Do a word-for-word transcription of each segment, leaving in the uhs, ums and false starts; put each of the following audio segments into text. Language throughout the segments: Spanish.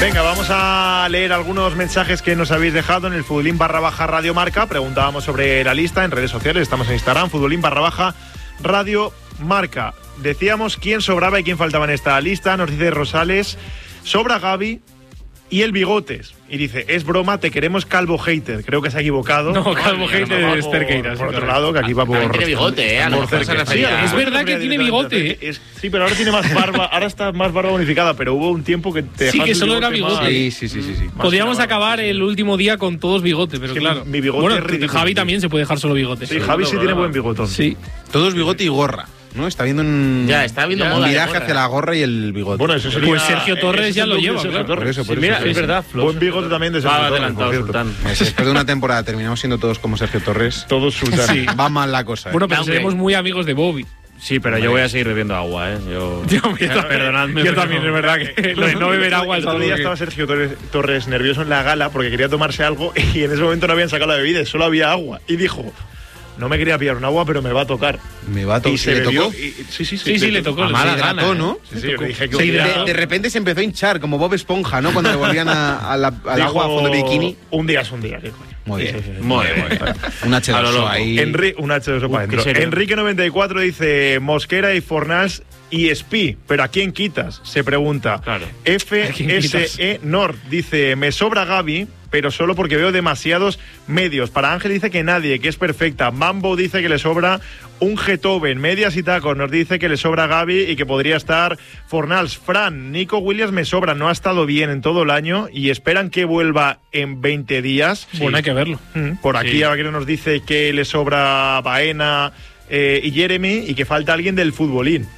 Venga, vamos a leer algunos mensajes que nos habéis dejado en el Futbolín barra baja Radio Marca. Preguntábamos sobre la lista en redes sociales, estamos en Instagram, Futbolín barra baja Radio Marca. Decíamos quién sobraba y quién faltaba en esta lista. Nos dice Rosales, sobra Gavi y el Bigotes. Y dice, es broma, te queremos calvo hater. Creo que se ha equivocado. No, calvo no, hater no, es Cerqueiras. Por otro lado, que aquí va por... Tiene bigote, ¿eh? A lo mejor se refería. Es verdad que tiene bigote, ¿eh? Es, sí, pero ahora tiene más barba. Ahora está más barba bonificada, pero hubo un tiempo que te sí, que solo era bigote. Sí, sí, sí, sí, sí. Podríamos acabar el último día con todos bigote, pero es que claro. Mi bigote bueno, es ridículo. Javi también se puede dejar solo bigote. Sí, Javi sí tiene buen bigotón. Sí. Todos bigote y gorra, ¿no? Está viendo un, ya, está viendo un moda viraje hacia la gorra y el bigote. Bueno, eso sería, pues Sergio Torres ya lo lleva, Sergio claro. Torres. Por eso, por sí, eso, mira, por es eso. verdad. Buen bigote también de Sergio Va Torres. adelantado, Sultán. Después de una temporada terminamos siendo todos como Sergio Torres. Todos Sultán. Sí. Va mal la cosa. ¿eh? Bueno, pero seremos muy amigos de Bobby. Sí, pero yo voy a seguir bebiendo agua, ¿eh? Yo, yo, yo perdonadme. Yo también, es verdad que lo de no beber agua es algo. El otro día que... estaba Sergio Torres, Torres nervioso en la gala porque quería tomarse algo y en ese momento no habían sacado la bebida, solo había agua. Y dijo, no me quería pillar un agua, pero me va a tocar. Me va a tocar. Y se ¿Le bebió, tocó? Y, sí, sí, sí. Sí, sí, le tocó. A mala gana, hidrató, ¿no? Sí, sí, yo le dije que sí, de, de repente se empezó a hinchar, como Bob Esponja, ¿no? Cuando le volvían a, a la, al dijo, agua a fondo de bikini. Un día es un día, ¿qué coño? Muy bien. Sí, sí, sí. Muy bien. Un H dos O ahí. Enri un H dos O para adentro. Enrique noventa y cuatro dice Mosquera y Fornals y Espi. ¿Pero a quién quitas? Se pregunta. Claro. F S E Nord dice, me sobra Gavi, pero solo porque veo demasiados medios. Para Ángel dice que nadie, que es perfecta. Mambo dice que le sobra un Getoven. Medias y tacos nos dice que le sobra Gavi y que podría estar Fornals. Fran, Nico Williams me sobra, no ha estado bien en todo el año y esperan que vuelva en veinte días. Sí. Bueno, hay que verlo. Por aquí sí. alguien nos dice que le sobra Baena eh, y Jeremy y que falta alguien del futbolín.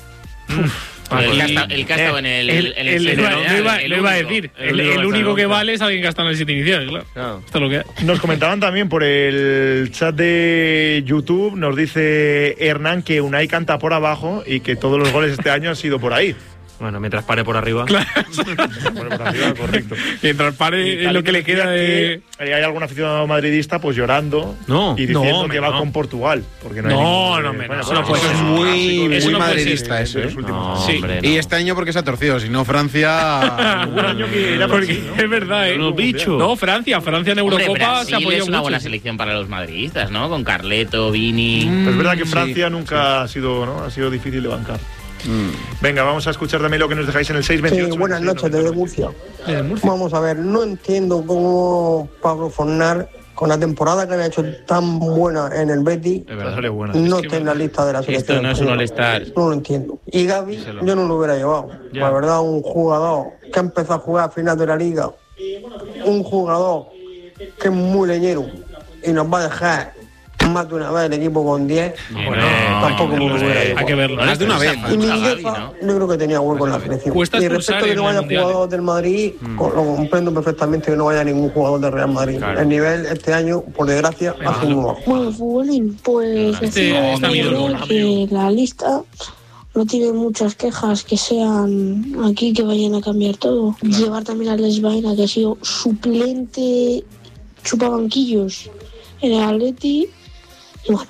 El que ha estado, el que ha estado en el, el, en el, el, el, el, el, iba, el lo iba a único. decir. El El, único el único que que vale es alguien que ha estado en el siete iniciales, claro. Claro. Esto es lo que hay. Nos comentaban también por el chat de YouTube, nos dice Hernán que Unai canta por abajo y que todos los goles este año han sido por ahí. Bueno, mientras pare por arriba. Claro. Por arriba, correcto. Mientras pare es lo que le queda de... Hay algún aficionado madridista pues llorando No, y diciendo no, que va no. con Portugal. Porque no, hay No, ningún, no, eh, me- bueno, no, bueno, no puede eso ser. es muy, clásico de- eso muy no puede madridista de eso, los ¿eh? últimos No, años. Sí. hombre, Y no. este año porque se ha torcido, si no Francia... Hubo un año que era Porque así, ¿no? es verdad, ¿eh? Los bichos. No, Francia. Francia en Hombre, Eurocopa se Brasil apoyó es una mucho. buena selección para los madridistas, ¿no? Con Carleto, Vini. Pero es verdad que Sí. Francia nunca ha sido, ¿no? Ha sido difícil de bancar. Venga, vamos a escuchar también lo que nos dejáis en el seis veintiocho. Sí, buenas noches desde Murcia. Desde Murcia. Vamos a ver, no entiendo cómo Pablo Fornal, con la temporada que había hecho tan buena en el Betis, Es verdad. Sale buena. no Es que está en la lista de la selección. Esto no es un española. All-Star. No lo entiendo. Y Gavi, yo no lo hubiera llevado. Ya. La verdad, un jugador que ha empezado a jugar a final de la liga, un jugador que es muy leñero y nos va a dejar más de una vez el equipo con diez, Bueno, tampoco me lo hubiera Hay llevado. que verlo. Más de una vez. Y Mucho a Gavi, Mingueza, ¿no? yo creo que tenía hueco en la selección. Cuesta Y expulsar respecto a que en no el vaya Mundial, jugador del Madrid, co- lo comprendo perfectamente que no vaya ningún jugador del Real Madrid. Claro. El nivel este año, por desgracia, ha sido muy bajo. Bueno, futbolín, pues Este decía está mi dolor, que la lista no tiene muchas quejas que sean aquí que vayan a cambiar todo. Llevar también a Les Baena, que ha sido suplente chupabanquillos en el Atleti. Y bueno,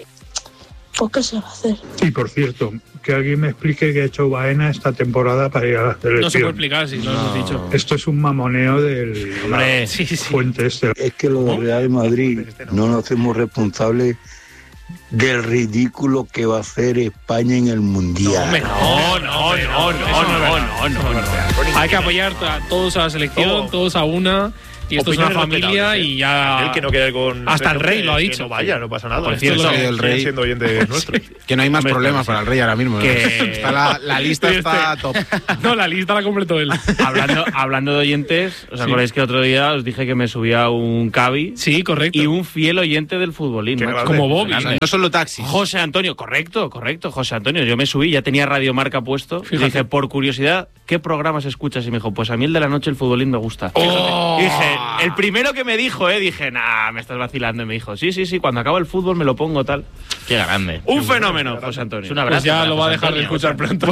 pues qué se va a hacer. Y por cierto, que alguien me explique qué ha hecho Baena esta temporada para ir a la No se puede selección. explicar, si no lo hemos dicho. Esto es un mamoneo del Hombre, Sí, sí. fuente este. Es que lo del Real Madrid no nos hacemos responsables del ridículo que va a hacer España en el Mundial. Hombre, no, no, no, no, no, no, no, no. Hay que apoyar a todos a la selección, Todo. todos a una. Y esto es una Opiniones familia respetables, ¿eh? y ya. El que no quiera ir con. Hasta el rey que- lo ha que dicho. No vaya, no pasa nada. Por Esto cierto, lo- el siguen rey- siendo oyentes nuestros. Que no hay más Hombre, problemas sí. para el rey ahora mismo. ¿no? Que- Está la, la lista Sí, está este. top. No, la lista la completó él. hablando, hablando de oyentes, ¿os Sí. acordáis que otro día os dije que me subía un Cavi Sí, correcto. y un fiel oyente del futbolín? Qué macho? grande. Como Bobby. Grande. No solo taxis. José Antonio, correcto, correcto, José Antonio. Yo me subí, ya tenía Radio Marca puesto. Fíjate. Le dije, por curiosidad, ¿qué programas escuchas? Y me dijo, pues a mí el de la noche, el futbolín me gusta. Oh. Y dije, el primero que me dijo, eh, dije, nah, me estás vacilando. Y me dijo, sí, sí, sí, cuando acaba el fútbol me lo pongo tal. Qué grande. Un fenómeno, José Antonio. Es un abrazo Pues ya para lo va a José dejar de Antonio. escuchar pronto.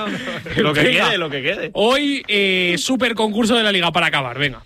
Lo que Venga. quede, lo que quede. Hoy, eh, super concurso de la liga para acabar, venga.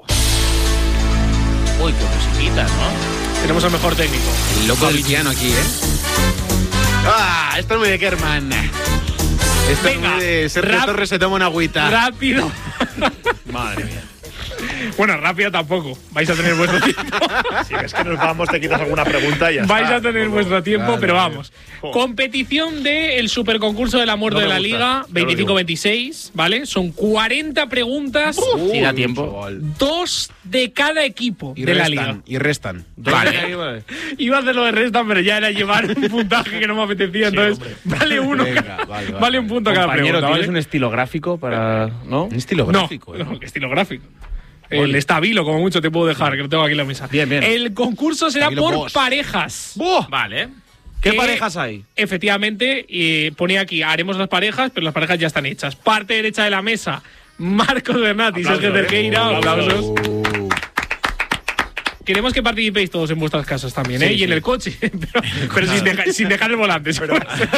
Uy, qué musiquita, ¿no? Tenemos al mejor técnico. El loco del piano aquí, ¿eh? ¡Ah! Esto es muy de Kerman. Esto Venga, es muy de Sergio rap- Torres se toma una agüita. Rápido, Madre mía. Bueno, rápida tampoco. Vais a tener vuestro tiempo. Si ves que nos vamos, te quitas alguna pregunta y ya Vais está. a tener No, vuestro tiempo, claro, pero claro. vamos. Jo. Competición del superconcurso de la muerte No de me la gusta, Liga ya lo veinticinco veintiséis, ¿vale? Son cuarenta preguntas, Si da tiempo. dos de cada equipo Y de la restan, Liga. y restan. Vale. Iba a hacer lo de resta, pero ya era llevar un puntaje que no me apetecía, entonces vale uno. Venga, cada- vale, vale, vale. un punto cada Compañero, pregunta, ¿tienes ¿vale? un estilo gráfico para. ¿No? Un estilo No, gráfico. ¿eh? no, que estilo gráfico. El estabilo, como mucho te puedo dejar, que lo tengo aquí en la mesa. Bien, bien. El concurso será Estabilo por Boss. parejas. Vale. ¿Qué Que, parejas hay? Efectivamente, eh, pone aquí, haremos las parejas, pero las parejas ya están hechas. Parte derecha de la mesa, Marcos Bernat y Sergio Aplausos, Cerqueira. eh. Aplausos. Uh, Queremos que participéis todos en vuestras casas también, ¿eh? Sí, y en sí. el coche. pero pero sin, dejar, sin dejar el volante. Pero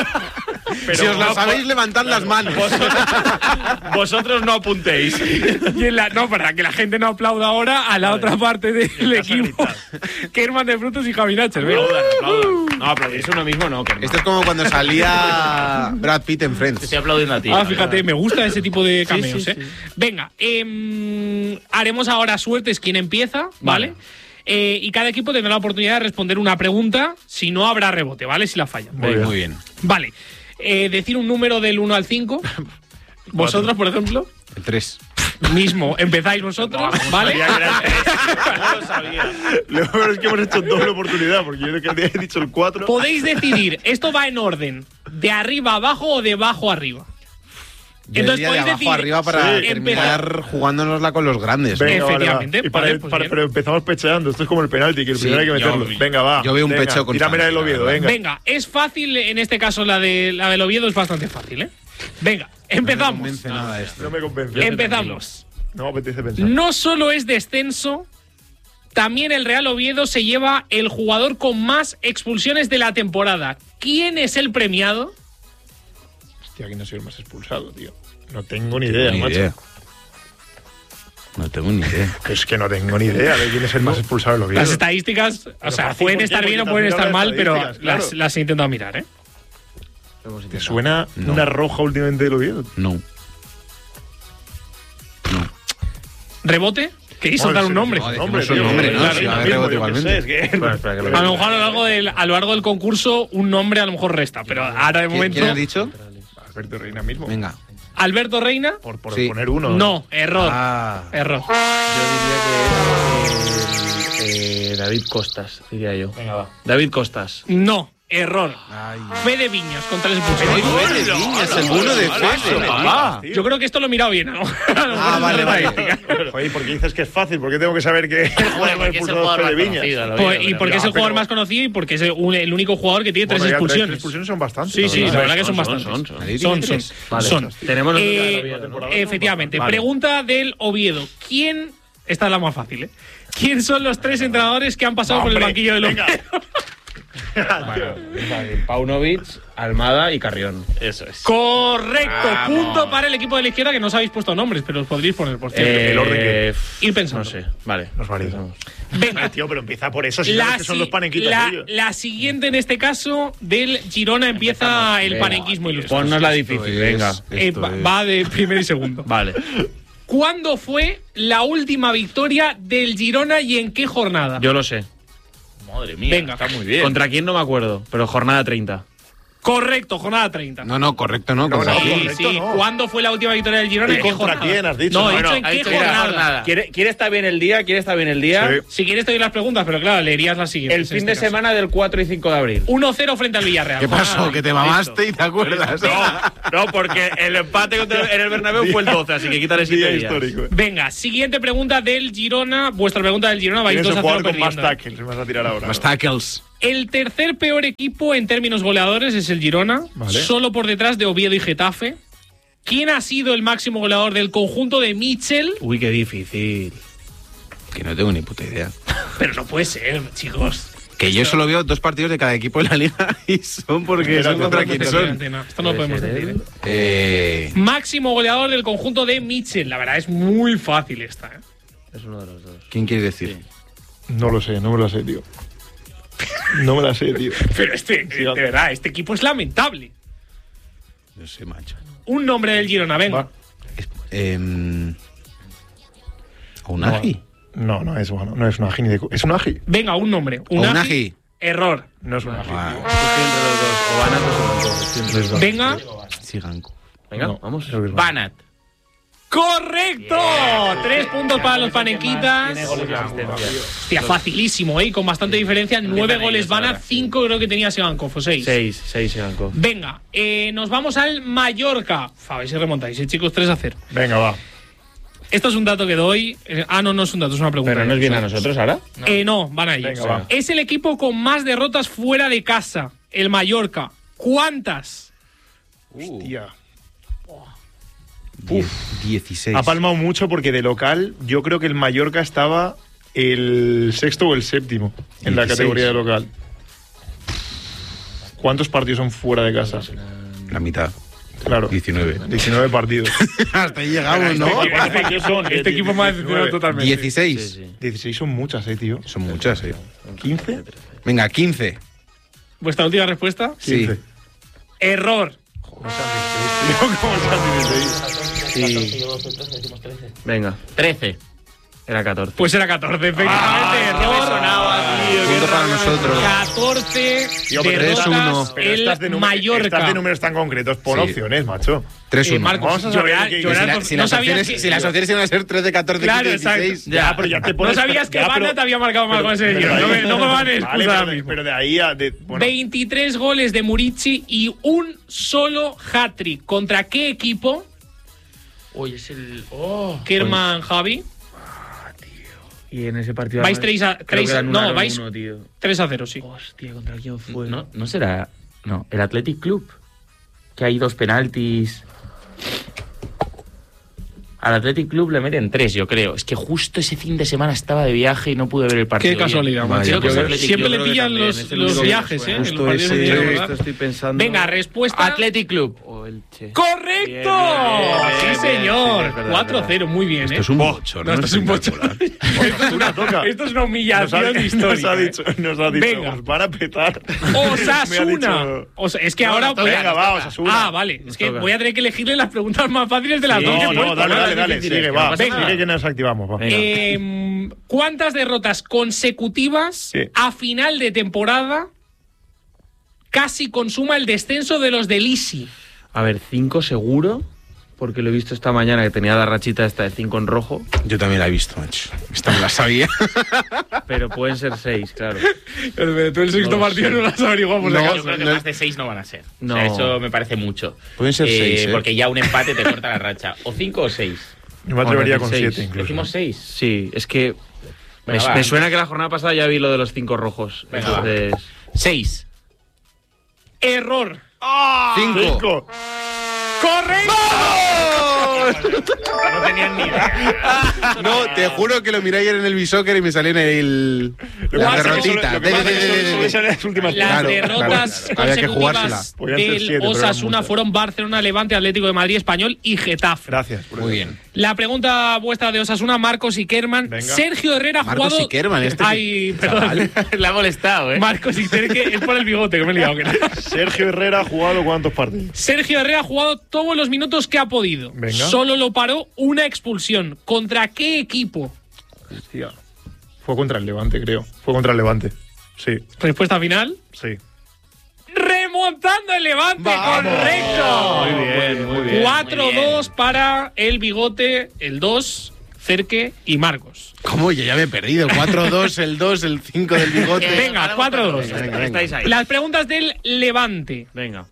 si os la no, sabéis, levantad las manos. Vosotros no apuntéis. Y en la- no, para que la gente no aplauda ahora a la otra parte del equipo. Kerman de Frutos y Javi Nacher. venga. Aplaudan, aplaudan. No, aplaudirse uno mismo no, que Esto es como cuando salía Brad Pitt en Te Friends. estoy aplaudiendo a ti. Ah, fíjate, me gusta ese tipo de cameos, sí, ¿eh? sí. Venga, em, haremos ahora suertes quién empieza, ¿vale? Vale. Eh, y cada equipo tendrá la oportunidad de responder una pregunta, si no habrá rebote, ¿vale? Si la fallan. Muy bien. Muy bien. Vale. Eh, decir un número del uno al cinco. Vosotros, por ejemplo, El tres. mismo. Empezáis vosotros, ¿vale? no lo sabía. Lo peor es que hemos hecho doble oportunidad, porque yo creo que había dicho el cuatro. Podéis decidir, esto va en orden, de arriba a abajo o de abajo a arriba. Yo Entonces diría de podéis abajo decir, arriba para sí, terminar jugándonosla con los grandes. ¿no? Venga, vale, va. Efectivamente, Y para vale, el- pues para- bien. pero empezamos pecheando. Esto es como el penalti, que el Sí, primero hay que yo- meterlo. venga, va. yo veo un venga, pecho constante, Tírame la del Oviedo, la venga. Venga, es fácil, en este caso la, de, la del Oviedo es bastante fácil, ¿eh? Venga, No me empezamos. convence nada esto. No me convence. Empezamos. No me apetece pensar. No solo es descenso, también el Real Oviedo se lleva el jugador con más expulsiones de la temporada. ¿Quién es el premiado? Hostia, ¿quién ha sido el más expulsado, tío? No tengo ni idea, Ni macho. idea. No tengo ni idea. Es que no tengo ni idea de quién es el más expulsado del Oviedo. Las estadísticas, o sea, fácil, pueden ¿por qué? estar bien o Porque pueden también estar habla de mal, pero estadísticas, claro. las, las he intentado mirar, ¿eh? ¿Te suena No. una roja últimamente del Oviedo? No. ¿Rebote? ¿Queréis soltar un nombre? no, A decimos un nombre, ¿no? Si va a haber rebote igualmente. lo mejor a lo largo del, a lo largo del concurso un nombre a lo mejor resta, pero ahora de ¿Quién, momento… quién has dicho? Alberto Reina mismo. Venga. ¿Alberto Reina? Por, por Sí. poner uno. No, error. Ah. Error. Yo diría que eh, eh, David Costas, diría yo. Venga, va. David Costas. No, error. Ay. Fede Viñas con tres expulsiones. Fede Viñas, el bueno de Fede. Ah, Yo creo que esto lo he mirado bien, ¿no? Ah, vale, vale. Oye, ¿por qué dices que es fácil? ¿Por qué tengo que saber que el jugador más Porque es el expulsado jugador es más Fede Viñas? conocido, lo Pues, veo, y pero- porque es el Ya, jugador pero- más conocido y porque es el, un- el único jugador que tiene Bueno, tres ya expulsiones. Tres expulsiones son bastantes. Sí, sí, ¿no? la verdad que son son, bastantes. son, son. Nadie Son, tiene son, tres. Vale. son. Tenemos nosotros Eh, la Oviedo, ¿no? efectivamente. Vale. Pregunta del Oviedo. ¿Quién… Esta es la más fácil, ¿eh? ¿Quién son los tres entrenadores que han pasado por el Hombre, banquillo del venga. Oviedo? Paunovic, Almada y Carrión. Eso es. Correcto. Punto para el equipo de la izquierda, que no os habéis puesto nombres, pero os podréis poner, por cierto. Eh, el orden que- Ir pensando. No sé, vale. Nos vale. Venga. Tío, pero empieza por eso. Si La, sabes que son los si- panequitas la, ellos. la siguiente en este caso del Girona empieza el Venga. panequismo ilustrado. Ponnos la Esto difícil, es- venga. Eh, esto va, es- va de primero y segundo. Vale. ¿Cuándo fue la última victoria del Girona y en qué jornada? Yo lo sé. Madre mía. Venga. Está muy bien. ¿Contra quién no me acuerdo? Pero jornada treinta. Correcto, jornada treinta. No, no, correcto, no. No, contra no, sí, quién. correcto, sí. no. ¿Cuándo fue la última victoria del Girona y ¿Y en qué contra jornada? quién has dicho? No, he No, dicho no, en ha qué dicho que era jornada. jornada. ¿Quiere, ¿Quiere estar bien el día? ¿Quiere estar bien el día? Sí. Si quieres te doy las preguntas, pero claro, leerías las siguientes. El fin en de este caso. semana del cuatro y cinco de abril. uno cero frente al Villarreal. ¿Qué pasó? Jornada. Que te mamaste y te acuerdas. No, porque el empate contra- en el Bernabéu fue el doce, así que quítale Día siete días. histórico. Venga, siguiente pregunta del Girona. Vuestra pregunta del Girona, vais ¿Quién es dos el a cero jugador con más perdiendo. tackles? Me vas a tirar ahora. Más ¿no? tackles. El tercer peor equipo en términos goleadores es el Girona, Vale. solo por detrás de Oviedo y Getafe. ¿Quién ha sido el máximo goleador del conjunto de Mitchell? Uy, qué difícil. Que no tengo ni puta idea. Pero no puede ser, chicos. Que yo solo veo dos partidos de cada equipo de la liga y son porque Espérate, son contra espérate, quiénes Efectivamente, son. no, esto no lo podemos decir. ¿eh? Eh, Máximo goleador del conjunto de Mitchell. La verdad es muy fácil esta. ¿eh? Es uno de los dos. ¿Quién quiere decir? No lo sé, no me lo sé, tío. No me la sé, tío. Pero este, de verdad, este equipo es lamentable. No sé, macho. Un nombre del Girona, venga. Va. Em, Unagi. No, no es bueno, no es un ají ni de... ¿Es un ají? Venga, un nombre. Unagi. Unagi. Error. No es un ají. Ah, Estoy entre los dos. O Banat o Siganco. Estoy entre los dos. Venga. Siganco. Venga, No, vamos. creo que es Banat. ¡Correcto! Tres puntos para los panequitas. Tiene goles de asistencia. Hostia, facilísimo, ¿eh? Con bastante diferencia. Nueve goles Banat, cinco creo que tenía Sigankov, o seis. Seis, seis Siganco. Venga, eh, nos vamos al Mallorca. A ver si remontáis, ¿eh, chicos? tres a cero. Venga, va. Esto es un dato que doy. Eh, ah, no, no es un dato, es una pregunta. Pero no es bien a nosotros ahora. No. Eh, no, van ahí. Venga, va. Es el equipo con más derrotas fuera de casa, el Mallorca. ¿Cuántas? Hostia. Uf. dieciséis. Ha palmado mucho porque de local yo creo que el Mallorca estaba el sexto o el séptimo en la dieciséis. categoría de local. ¿Cuántos partidos son fuera de casa? La mitad. Claro. diecinueve. diecinueve partidos. Hasta ahí llegamos, ¿no? ¿Cuántos partidos son? Este equipo más diecinueve. totalmente. dieciséis. dieciséis son muchas, eh, tío. Son muchas, eh. ¿quince? Venga, quince. ¿Vuestra última respuesta? Sí. quince. Error. ¿Cómo sean dieciséis? Sí. Venga, trece. era catorce. Pues era catorce, efectivamente. Ah, Error. Punto para nosotros. catorce Tío, pero tres derrotas uno. Pero el estas de, número- Mallorca. estas de números tan concretos, pon Sí. opciones, macho. tres Eh, uno. Marcos, Vamos a saber llorar- que- llorar si, la- por- si no las sabías opciones, que- si las opciones iban a ser tres de catorce, Claro, quince, dieciséis. exacto. Ya, pero ya te pones. No sabías que ya, pero- Banat había marcado más pero- goles ese pero día. No me, ahí- no me van a Vale, excusar pero ahora de- mismo. Pero de ahí a. De, bueno, veintitrés goles de Murici y un solo hat-trick. ¿Contra qué equipo? Uy, es el. Oh. Kerman, Javi. Y en ese partido. Vais además, tres a- creo tres- que no, anularon vais- uno, tío. tres a cero, sí. Hostia, ¿contra quién fue? No, no será. No, el Athletic Club. Que hay dos penaltis. Al Athletic Club le meten tres, yo creo. Es que justo ese fin de semana estaba de viaje y no pude ver el partido. Qué casualidad, bien. macho. Creo que es Yo- Athletic siempre Club. le Yo creo que pillan también, los, es el los único que viajes, me ¿eh? suena. En los Justo partidos ese- de Liga, esto ¿verdad? estoy pensando. Venga, respuesta. Athletic Club. O el Che. ¡Correcto! Bien, bien, bien, sí, bien, señor. sí, es verdad, cuatro a cero, muy bien, ¿eh? Esto es un bochorno. No, esto es un bochorno. esto, es una, toca. esto es una nos ha, humillación nos histórica. ha ¿eh? dicho, nos ha dicho, Venga. os van a petar. Me ha Osasuna. dicho- O sea, es que No, ahora nos voy a... venga, va, Osasuna. Ah, vale. Es Nos que toca. voy a tener que elegirle las preguntas más fáciles de las Sí, dos que he no, puesto. dale, ¿no? dale, dale, difíciles, sigue, que va. no pasa nada. Sigue que nos activamos, va. Venga. Eh, ¿Cuántas derrotas consecutivas Sí. a final de temporada casi consuma el descenso de los del Isi? A ver, cinco seguro. Porque lo he visto esta mañana que tenía la rachita esta de cinco en rojo. Yo también la he visto, macho. Esta me la sabía. Pero pueden ser seis, claro. Tú el sexto No lo partido sé. no lo has averiguado por si No, acaso. yo creo que no- más de seis no van a ser. No. O sea, eso me parece mucho. Pueden ser seis, ¿eh? Porque ya un empate te corta la racha. O cinco o seis. Yo me atrevería Con con seis. siete, incluso. Decimos seis. Sí, es que. Me, Venga, va. me suena que la jornada pasada ya vi lo de los cinco rojos. Venga, va. Entonces. Seis. Error. Cinco. Cinco. ¡Correcto! No tenían ni idea. No, te juro que lo miré ayer en el Bisoccer y me salió en el. La derrotita. Lo que pasa es que solo- solo salen las últimas Las Claro, derrotas claro. Había que jugársela. consecutivas Podían ser del siete, pero eran Osasuna muchas. fueron Barcelona, Levante, Atlético de Madrid, Español y Getafe. Gracias. por Muy eso. bien. La pregunta vuestra de Osasuna, Marcos y Kerman. Venga. Sergio Herrera ha Marcos jugado... y Kerman, este Ay, perdón. Le ha molestado, ¿eh? Marcos y Kerman, es por el bigote que me he liado. que no. Sergio Herrera ha jugado cuántos partidos. Sergio Herrera ha jugado todos los minutos que ha podido. Venga. Solo lo paró una expulsión. ¿Contra qué equipo? Hostia. Fue contra el Levante, creo. Fue contra el Levante. Sí, Respuesta final. sí. Remontando el Levante, correcto. Muy bien, muy bien. cuatro dos para el bigote, el dos, Cerque y Marcos. ¿Cómo? Yo ya me he perdido. cuatro dos, el dos, el cinco del bigote. Venga, cuatro dos. Venga, venga. Estáis ahí. Las preguntas del Levante. Venga.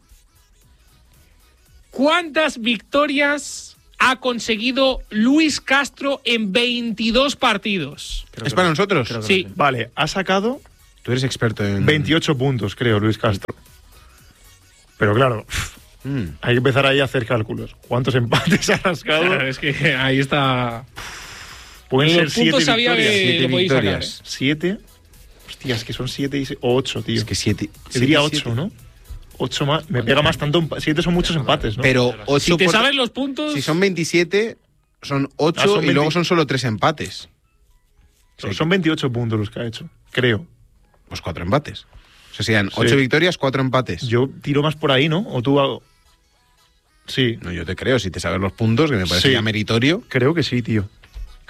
¿Cuántas victorias ha conseguido Luis Castro en veintidós partidos? Creo ¿Es que para no. nosotros? Creo que Sí. no sé. Vale, ha sacado Tú eres experto en. veintiocho puntos, creo, Luis Castro. Pero claro, Mm. hay que empezar ahí a hacer cálculos. ¿Cuántos empates ha rascado? Claro, es que ahí está. Pueden ser Los siete puntos sabía victorias. que Siete lo podéis sacar. victorias. ¿eh? ¿Siete? Hostia, es que son siete y se- o ocho, tío. Es que siete. Yo diría siete, ocho, siete. ¿no? Ocho más. Me pega más tanto. empa- Siete son muchos empates, ¿no? Pero ocho. Si te por- sabes los puntos. Si son veintisiete, son ocho Ah, son y luego veinte. son solo tres empates. Son- son veintiocho puntos los que ha hecho, creo. Pues cuatro empates. O sea, serían Sí. ocho victorias, cuatro empates. Yo tiro más por ahí, ¿no? O tú. hago- Sí, No, yo te creo, si te sabes los puntos, que me parece Sí. ya meritorio. creo que sí, tío.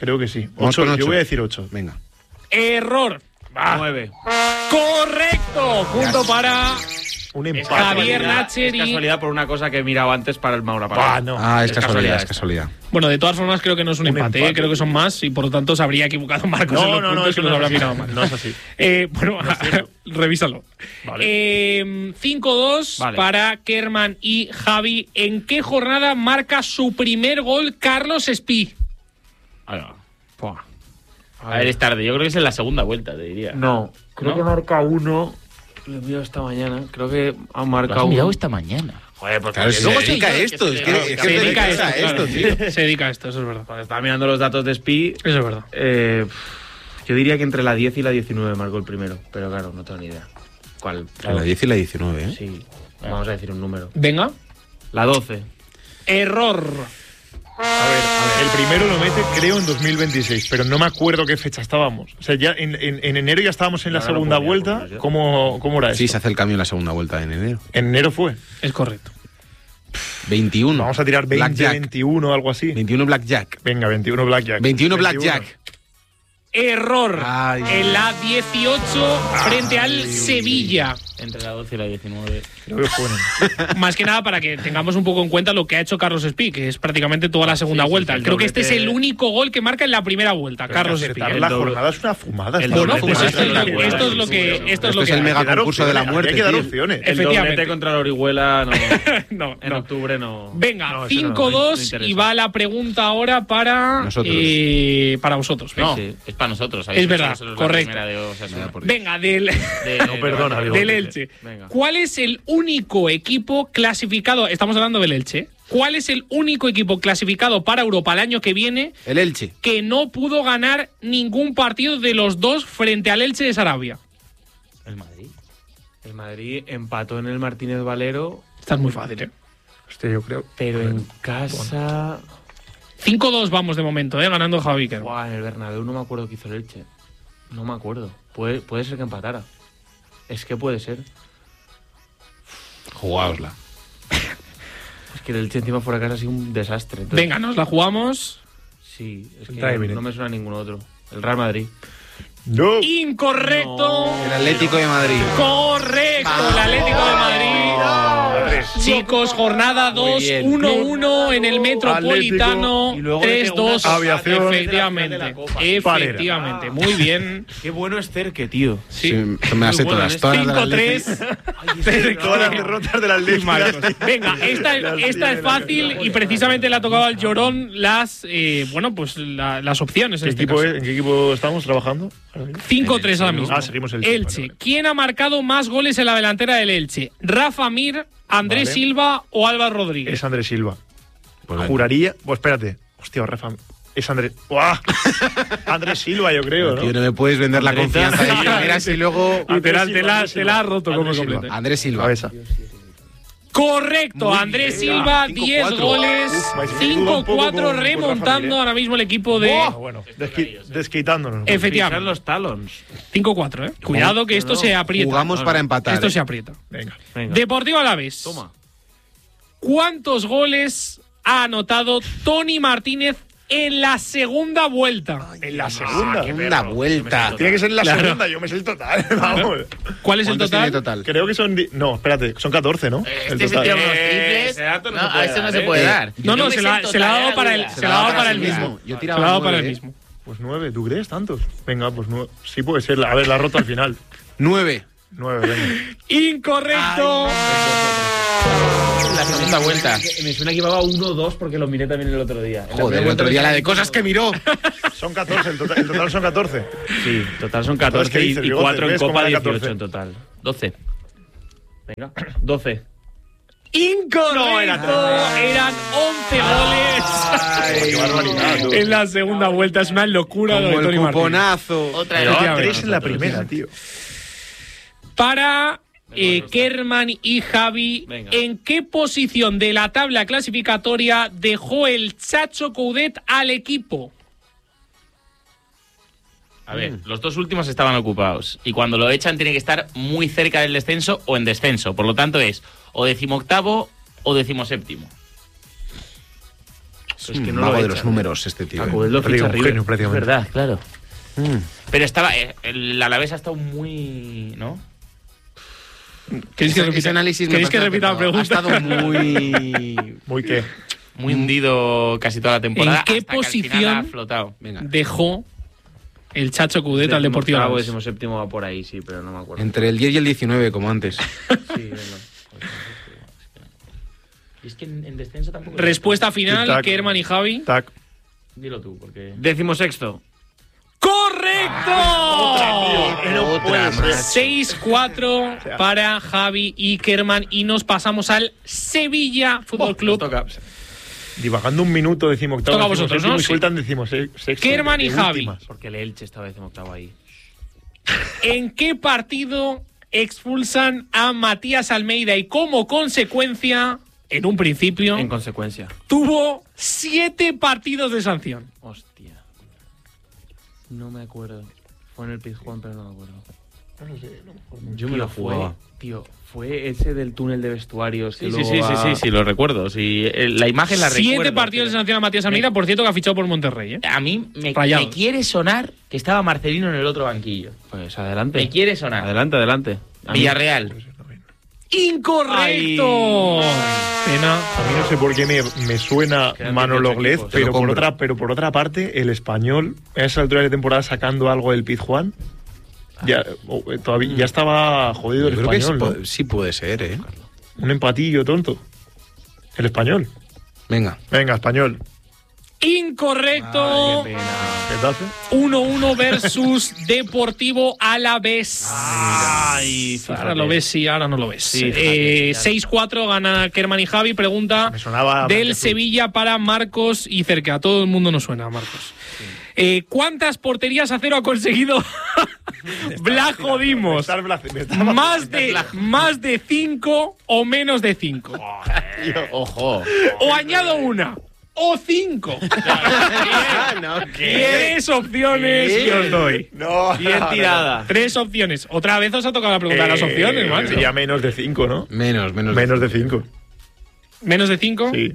Creo que sí. Vamos Ocho, con ocho. Yo voy a decir ocho. Venga. Error. nueve. Correcto. Punto para Un Es empate. Javier casualidad, Nacheri. Es casualidad por una cosa que he mirado antes para el Maura Palacio. Ah, no. Ah, es, casualidad, es esta. casualidad. Bueno, de todas formas creo que no es un, Un empate, empate. ¿eh? Creo que son más y por lo tanto se habría equivocado Marcos en No, los no, no, puntos eso y nos no habrá es mirado así. mal. No es así. Eh, bueno, No es cierto. revísalo. Vale. Eh, cinco dos Vale. para Kerman y Javi. ¿En qué jornada marca su primer gol Carlos Espí? Ahí va. Pua. A ver, es tarde. Yo creo que es en la segunda vuelta, te diría. No, creo ¿No? que marca uno. Lo he mirado esta mañana. Creo que ha Lo marcado has mirado uno. esta mañana. Joder, pues Claro, porque se luego dedica a soy yo el esto. se Es que, dedica- es que Se te dedica a dedicas esto, a esto, claro. tío. Se dedica a esto, eso es verdad. Cuando estaba mirando los datos de Spi, Eso es verdad. eh, yo diría que entre la diez y la diecinueve marcó el primero. Pero claro, no tengo ni idea. ¿Cuál? La diez y la diecinueve, ¿eh? Sí, vamos a decir un número. Venga. La doce. Error. A ver, a ver, el primero lo mete, creo, en dos mil veintiséis, pero no me acuerdo qué fecha estábamos. O sea, ya en, en- en enero ya estábamos en la Ahora lo segunda ponía, vuelta. por curiosidad. ¿Cómo, ¿Cómo era eso? Sí, se hace el cambio en la segunda vuelta en enero. En enero fue. Es correcto. veintiuno. Vamos a tirar veinte, Blackjack. veintiuno o algo así. veintiuno Blackjack. Venga, veintiuno Blackjack. veintiuno Blackjack. Error. Ay. En la dieciocho frente al Sevilla. Entre la doce y la diecinueve. Creo que fue en- Más que nada para que tengamos un poco en cuenta lo que ha hecho Carlos Espí, que es prácticamente toda la segunda Sí, sí, vuelta. sí, el Creo que este es doblete- el único gol que marca en la primera vuelta, Carlos Espí. acertar ¿eh? la El doble- jornada es una fumada. el está Bueno, una pues fumada esto es lo, espectacular. esto es lo que esto es Esto lo es que el hay. mega Hay que dar concurso de la opciones, muerte, Hay que dar tío. opciones. El Efectivamente. doblete contra la Orihuela no. No, en no. octubre no. Venga, No, eso no, cinco no dos interesa. y va la pregunta ahora para Nosotros. eh, para vosotros. No, Venga, sí, es para nosotros. habéis Es verdad, dicho nosotros la correcto. primera de Osasuna. Por- Venga, del De- No, perdona, de- digo. del Elche. Venga. ¿Cuál es el único equipo clasificado? Estamos hablando del Elche. ¿Cuál es el único equipo clasificado para Europa el año que viene El Elche. que no pudo ganar ningún partido de los dos frente al Elche de Sarabia? El Madrid. El Madrid empató en el Martínez Valero, Esta es muy fácil, ¿eh? Hostia, yo creo. pero en casa. cinco dos vamos de momento, ¿eh? Ganando Javi Kerr. Buah, en el Bernabéu no me acuerdo qué hizo el Elche. No me acuerdo. Puede, puede ser que empatara. Es que puede ser. Jugaosla. Es que el Elche encima fuera de casa ha sido un desastre. Entonces, Venga, nos la jugamos. Sí, es que Trae, mire. no me suena ningún otro. El Real Madrid. No. Incorrecto. El Atlético de Madrid. Correcto, el Atlético de Madrid. Chicos, jornada dos, bien. uno uno en el Metropolitano, Atlético. Y luego tres le pegó una dos. aviación. Efectivamente, De la Copa. efectivamente. Muy bien. Qué bueno es Cerque, tío. Sí. Sí, me las sé Muy bueno, todas. ¿eh? Todas las del cinco Atlético. tres. Todas las derrotas de las ligas. Venga, esta, esta es fácil y precisamente le ha tocado al Llorón las, eh, bueno, pues la- las opciones en ¿Qué este equipo caso. es? ¿En qué equipo estamos trabajando? cinco tres ahora mismo. Ah, seguimos el Elche. vale, vale. ¿Quién ha marcado más goles en la delantera del Elche? ¿Rafa Mir, Andrés Vale. Silva o Álvaro Rodríguez? Es Andrés Silva. Pues venga. Juraría. Pues espérate. Hostia, Rafa. Es Andrés. ¡Buah! Andrés Silva, yo creo, ¿no? Tío, no me puedes vender la Andrés confianza de Silva. primeras y luego. Literal, Andrés te la, Silva, te la ha roto como Andrés Silva. completo. Andrés Silva. Cabeza. Correcto, Muy Andrés bien. Silva, cinco diez cuatro. goles, Uf, vais a duda cinco un poco cuatro con- con remontando Rafa Mir, ¿eh? ahora mismo el equipo de Ah, bueno, desqui- desquitándonos. Efectivamente. Pisan los talons. cinco cuatro, ¿eh? Cuidado que esto no, se aprieta. Jugamos para empatar. Esto eh. se aprieta. Venga. Venga. Deportivo Alavés. Toma. ¿Cuántos goles ha anotado Tony Martínez en la segunda vuelta? En la segunda. Segunda vuelta. Tiene que ser en la Claro. segunda, yo me sé el total. Vamos. ¿Cuál es el ¿Cuántos total? tiene total? Creo que son. di- No, espérate, son catorce, ¿no? Este El se total. tira unos Eh, triples. ese dato no No, se puede a este no dar, se ¿eh? puede dar. No, no, Yo se me la, sé el se la ha total, dado para era el, duda. se la ha dado para el mismo. mismo. Yo Se tiraba la ha dado para el nueve, mismo. Pues nueve, ¿tú crees tantos? Venga, pues nueve. Sí puede ser. A ver, la roto al final. Nueve. Nueve, venga. Incorrecto. La segunda vuelta. Me suena que llevaba uno o dos porque lo miré también el otro día. En la Joder, primera el otro vuelta día me- la de cosas que miró. Son catorce, el total, el total son catorce. Sí, total son Entonces, catorce ¿qué y, dices, y Bigote? cuatro en ¿Ves cómo Copa era dieciocho catorce? en total. doce. Venga, doce. Incorrecto. Eran once goles Qué barbaridad, tú. en la segunda vuelta. Es una locura lo Como de Tony el Martínez. cuponazo. Otra Pero vez. ah, tres en la primera, tío. Para eh, Kerman y Javi, Venga. ¿en qué posición de la tabla clasificatoria dejó el Chacho Coudet al equipo? A ver, los dos últimos estaban ocupados. Y cuando lo echan tiene que estar muy cerca del descenso o en descenso. Por lo tanto es o decimoctavo o decimoséptimo. Es que no mago lo de echan, los números este tío. A eh. Cubel lo ficha Digo, un River. genio, Es prácticamente. verdad, claro. Mm. Pero estaba. eh, El Alavés ha estado muy. ¿No? ¿Queréis que Ese- repita, ese análisis me ¿queréis que parece repita la acertado. pregunta? Ha estado muy... Muy qué. Muy hundido casi toda la temporada. ¿En qué hasta que al final posición? ha flotado. Venga. Dejó el Chacho Coudet al Deportivo O Alavés. décimo séptimo va por ahí, sí, pero no me acuerdo. Entre el diez y el diecinueve, como antes. Sí, venga. Y es que en, en descenso tampoco. Respuesta final, Tic-tac. Kerman y Javi. Tac. Dilo tú, porque. Décimo sexto. ¡Correcto! Otra más. seis cuatro para Javi y Kerman. Y nos pasamos al Sevilla Fútbol Club. Toca. Divagando un minuto, decimos octavo. Toca a decimos vosotros, séptimo ¿no? Y Sí. sueltan, decimos se- sexto. Kerman de y Javi. últimas. Porque el Elche estaba décimo octavo ahí. ¿En qué partido expulsan a Matías Almeida y como consecuencia, en un principio, En consecuencia. tuvo siete partidos de sanción? Hostia. No me acuerdo. Fue en el Pizjuán, pero no me acuerdo. Yo me Tío, lo jugaba. Fue, tío, fue ese del túnel de vestuarios. que Sí, sí, luego sí, sí, va- sí, sí, lo recuerdo. Sí, eh, la imagen la recuerdo. Siete partidos de pero- sanción a Matías Almeida, por cierto, que ha fichado por Monterrey. ¿eh? A mí me, Rayados. me quiere sonar que estaba Marcelino en el otro banquillo. Pues adelante. Me quiere sonar. Adelante, adelante. A mí- Villarreal. ¡Incorrecto! Pena. A mí no sé por qué me, me suena Quedan Manolo dieciocho Glez, equipos. pero Te lo por, compro. otra, pero por otra parte, el Español, a esa altura de temporada sacando algo del Pizjuán, ya, o- eh, todavía, ya estaba jodido el Yo creo que Español, es- ¿no? sí puede ser, ¿eh? Un empatillo tonto. El Español. Venga. Venga, Español. Incorrecto. Qué pena. ¿Qué te hace? uno uno versus Deportivo Alavés. Ay, Ahora lo ves, sí, ahora no lo ves. Sí, fíjate, Eh, ya. seis cuatro gana Kerman y Javi. Pregunta Me sonaba. del Sevilla para Marcos y cerca. A todo el mundo nos suena, Marcos. Eh, ¿Cuántas porterías a cero ha conseguido Blajo Dimos? Me estás blace- me estás ¿Más de, ¿Más de cinco o menos de cinco? Ojo. O añado una. O cinco. Tres opciones que os doy. No, Bien no, no, tirada. Tres opciones. Otra vez os ha tocado la pregunta de las Eh, opciones, macho. Sería menos de cinco, ¿no? Menos, menos. Menos de cinco. ¿Menos de cinco? Sí.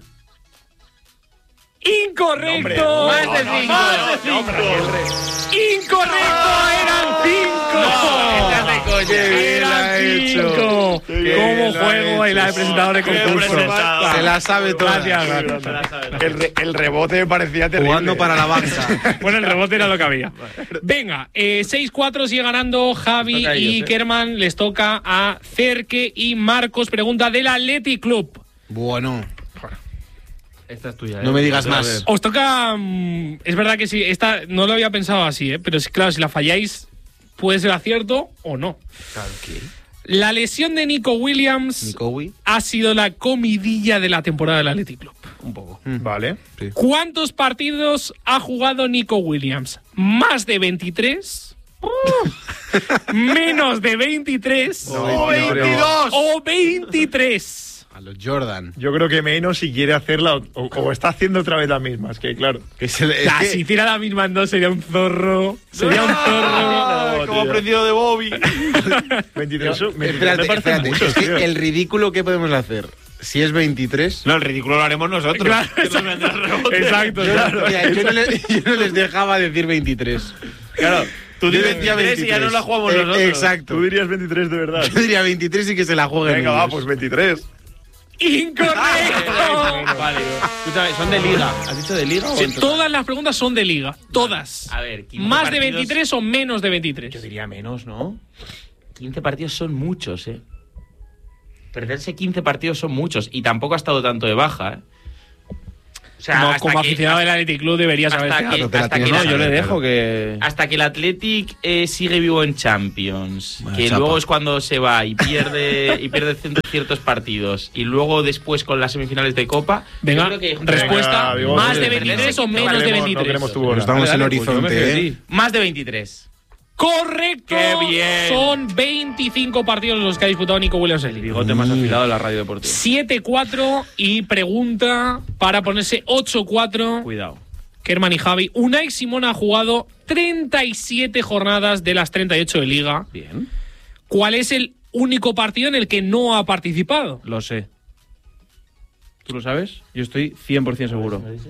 ¡Incorrecto! Más de cinco. ¡Más de cinco! ¡Incorrecto! ¡Eran cinco! Estás de coña. ¡Eran cinco! ¿Cómo juego el presentador de concurso? Se la sabe toda. Gracias, gracias. El, re- el rebote me parecía terrible. Jugando para la banca. Bueno, el rebote era lo que había. Venga, eh, seis cuatro sigue ganando Javi Toca a ellos, y eh. Kerman. Les toca a Cerque y Marcos. Pregunta del Athletic Club. Bueno. Esta es tuya, ¿eh? No me digas A más. ver. Os toca. mm, es verdad que sí, esta no lo había pensado así, ¿eh? Pero es claro, si la falláis, puede ser acierto o no. Claro, ¿qué? La lesión de Nico Williams Nicowi. ha sido la comidilla de la temporada del Athletic Club. Un poco. Vale. ¿Cuántos partidos ha jugado Nico Williams? ¿Más de veintitrés? ¿Menos de veintitrés? No, veintidós. ¿O veintitrés? A los Jordan. Yo creo que menos si quiere hacerla o, o- o está haciendo otra vez la misma. Es que, claro. Que es el- es La, que- si hiciera la misma en dos sería un zorro. Sería un zorro. Como aprendido de Bobby. veintitrés, son- veintitrés Espérate, me parecen espérate. muchos, Es que tío. el ridículo que podemos hacer, si es veintitrés. No, el ridículo lo haremos nosotros. Claro, Que nos vendrá el rebote. Exacto, Yo, claro. mira, yo no les, yo no les dejaba decir veintitrés. Claro, tú Yo dices decía veintitrés y ya no la jugamos Eh, nosotros. Exacto. Tú dirías veintitrés de verdad. Yo diría veintitrés y que se la jueguen. Venga, va, ellos. pues veintitrés. ¡Incorrecto! Vale. Escúchame, ¿son de liga? ¿Has dicho de liga o Sí, en total? todas las preguntas son de liga. Todas. A ver, quince ¿Más de partidos- veintitrés o menos de Yo veintitrés? diría menos, ¿no? quince partidos son muchos, ¿eh? Perderse quince partidos son muchos. Y tampoco ha estado tanto de baja, ¿eh? O sea, No, hasta como que- aficionado del Athletic Club debería saber. hasta este que, Claro, te la hasta que tienes la- que Yo le saber, dejo que. hasta que el Athletic eh, sigue vivo en Champions, Buena que chapa. luego es cuando se va y pierde y pierde cien- ciertos partidos, y luego después con las semifinales de Copa. Venga, yo creo que- respuesta. Venga, Bigote. ¿Más de Perderse veintitrés o quince menos de partidos. No veintitrés? queremos tu Pero bola. estamos en Dale, pues yo me horizonte, fío de ¿eh? ti. Más de veintitrés. ¡Correcto! ¡Qué bien! Son veinticinco partidos los que ha disputado Nico Williams en El Liga. bigote más afilado de la radio deportiva. siete cuatro y pregunta para ponerse ocho cuatro. Cuidado. Kerman y Javi. Unai Simón ha jugado treinta y siete jornadas de las treinta y ocho de Liga. Bien. ¿Cuál es el único partido en el que no ha participado? Lo sé. ¿Tú lo sabes? Yo estoy cien por ciento seguro.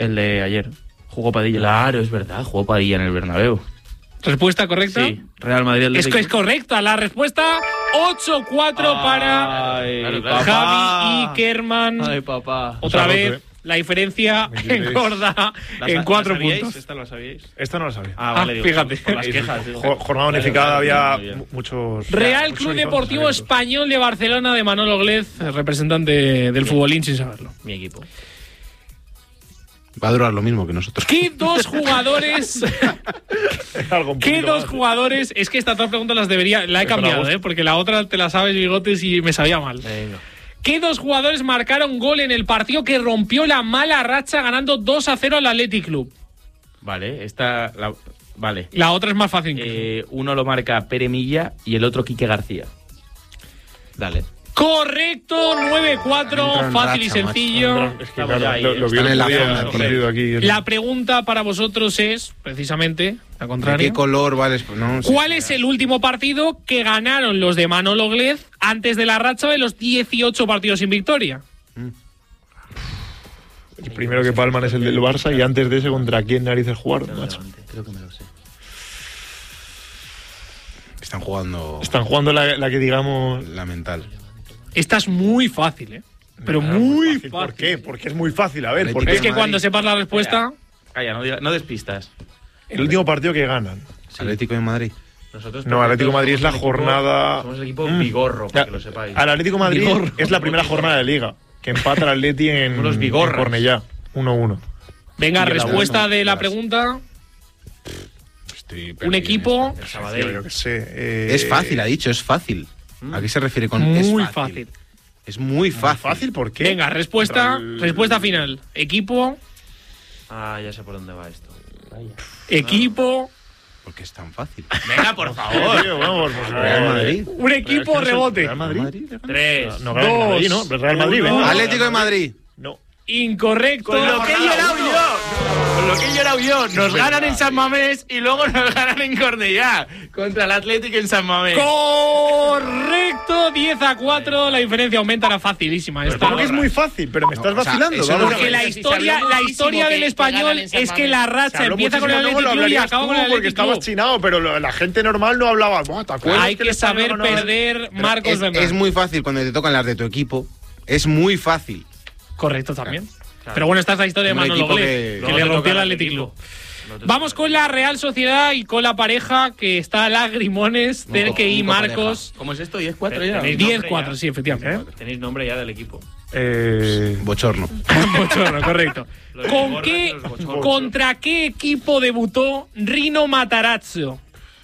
El de ayer. Jugó Padilla. Claro, es verdad, jugó Padilla en el Bernabéu. ¿Respuesta correcta? Sí, Real Madrid. Es que es correcta. La respuesta ocho cuatro para Ay, Claro, claro. Javi y Kerman. Ay, papá. Otra O sea, vez, doce. la diferencia veintiséis. engorda en cuatro puntos. ¿Esta la sabíais? Esta no la sabía. Ah, Ah, vale, digo, fíjate. Por las quejas. digo. Jo- Jornada unificada había mu- muchos. Real muchos Club horizontes Deportivo abiertos. Español de Barcelona de Manolo Glez, representante del futbolín sin saberlo. Mi equipo. Va a durar lo mismo que nosotros. ¿Qué dos jugadores? Algo un ¿Qué poquito dos más. jugadores? Es que estas dos preguntas las debería. La he Pero cambiado, la ¿eh? Porque la otra te la sabes, bigotes, y me sabía mal. Venga. ¿Qué dos jugadores marcaron gol en el partido que rompió la mala racha ganando dos a cero al Athletic Club? Vale, esta. La, vale. La otra es más fácil. Eh, uno lo marca Pere Milla y el otro Quique García. Dale. Correcto, nueve cuatro, Entra en fácil y racha, sencillo. Es que Estamos claro, ya ahí, lo, lo vi están el en la otro día zona, en el tío. partido aquí. La pregunta para vosotros es, precisamente, la ¿De contraria. qué color vale? No, sí. ¿Cuál es el último partido que ganaron los de Manolo Glez antes de la racha de los dieciocho partidos sin victoria? El primero que palman es el del Barça y antes de ese, ¿contra quién narices jugaron, macho? Creo que me lo sé. Están jugando Están jugando la, la que digamos. la mental. Esta es muy fácil, ¿eh? Pero muy fácil. ¿Por qué? Porque es muy fácil. A ver, Atlético porque Es que Madrid. cuando sepas la respuesta, Calla, no, diga- no despistas. el último partido que ganan. Atlético de Madrid. Nosotros No, Atlético de Madrid es la somos el equipo- jornada. Somos el equipo Mm. Vigorro, para Ya, que lo sepáis. Al Atlético de Madrid Vigorro. es la primera jornada de Liga, que empata el Atleti en, Unos en vigorras. Cornellá, uno uno. venga, Y el respuesta abuelo, de la las- pregunta. Estoy Un perdido equipo El Tío, Sabadell. yo qué sé. en eh, esto. Es fácil, ha dicho, es fácil. ¿A qué se refiere con es muy fácil. Es muy fácil. ¿Fácil por qué? Venga, respuesta, Contra el- respuesta final. Equipo, Ah, ya sé por dónde va esto. equipo, Porque es tan fácil. Venga, por favor. Tío, vamos, por favor. Real Madrid. un equipo, rebote. ¿Real Madrid? Tres. No, Real Madrid, ¿no? Real Madrid, uno. venga. Atlético de Madrid. No. Incorrecto. Con lo que he llorado yo. Con lo que he llorado yo. Nos ganan en San Mamés y luego nos ganan en Cornellá. Contra el Atlético en San Mamés. Correcto, diez a cuatro, la diferencia aumenta, era facilísima esta. ¿Cómo que es muy fácil? Pero me estás No, o sea, vacilando. eso vamos no- a Porque ver. la Si se historia, habló la muchísimo historia que- del que español ganan en San es que Mamés. la Se racha habló empieza con el muchísimo, Athletic luego lo Club y hablarías acaba tú con el porque Athletic estabas Club. chinado, pero lo- la gente normal no hablaba. Buah, ¿te acuerdas Hay que que el español saber ganó? perder, Pero Marcos es, Bernal. es muy fácil cuando te tocan las de tu equipo. Es muy fácil. Correcto también. Pero bueno, esta es la historia de Un Manolo equipo Glez, que- que, Luego le te rompió toca el el Athletic equipo. Club. No te Vamos toca. con la Real Sociedad y con la pareja que está Lagrimones, No, Cerque y único Marcos. ¿Cómo es esto? ¿diez cuatro ya? Tenéis diez nombre cuatro, ya. sí, efectivamente. Tenéis nombre ya del equipo. Eh, Bochorno. Bochorno, correcto. Lo de ¿Con Vigorra qué, es los bochornos. ¿Contra qué equipo debutó Rino Matarazzo?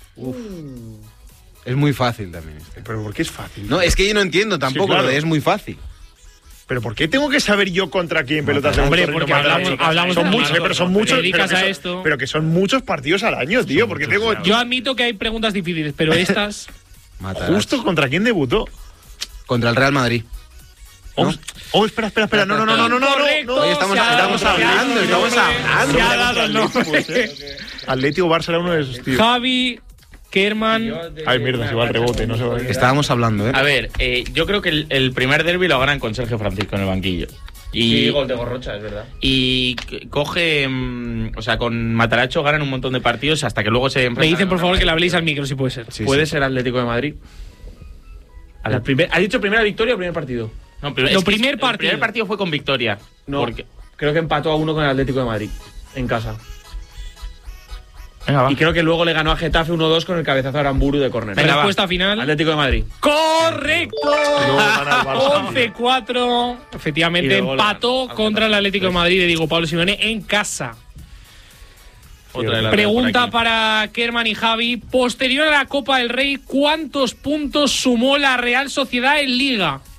Es muy fácil también. este. pero ¿por qué es fácil? No, es que yo no entiendo tampoco claro. lo de es muy fácil. ¿Pero por qué tengo que saber yo contra quién pelotas de Hombre, Torino porque Matarazzo? hablamos- hablamos Son de muchos, Marcos, pero son ¿no? muchos. Te dedicas pero que a son- esto. Pero que son muchos partidos al año, tío. Porque tengo. Yo admito que hay preguntas difíciles, pero estas. Matarazzo. Justo contra quién debutó. Contra el Real Madrid. Oh, ¿No? oh, espera, espera, espera. No, no, no, no, no, no. Incorrecto, no. Oye, estamos- se ha dado- estamos se ha dado hablando, el estamos nombre, hablando. Se ha dado el nombre. Atlético Barça era uno de esos tíos. Javi, Kerman. Ay, mierda, se va el rebote. No se va a Estábamos hablando, ¿eh? A ver, eh, yo creo que el, el primer derbi lo ganan con Sergio Francisco en el banquillo. Y, Sí, gol de Gorrocha, es verdad. y c- coge. mm, o sea, con Mataracho ganan un montón de partidos hasta que luego se Me enfrentan dicen, por a- favor, que le habléis al micro, si puede ser. Sí, Puede sí. ser Atlético de Madrid. A El la- primer- ¿Ha dicho primera victoria o primer partido? No, pero Lo es que primer el partido. primer partido fue con victoria. No. Porque, Creo que empató a uno con el Atlético de Madrid. En casa. venga, va. Y creo que luego le ganó a Getafe uno dos con el cabezazo a Aramburu de córner. La respuesta final. Atlético de Madrid. ¡Correcto! luego gana el Barça. once cuatro. Efectivamente, Y luego le empató ganó al contra el Getafe. Atlético de Madrid de Diego Pablo Simeone en casa. Otra de las Pregunta por aquí. para Kerman y Javi. Posterior a la Copa del Rey, ¿cuántos puntos sumó la Real Sociedad en Liga?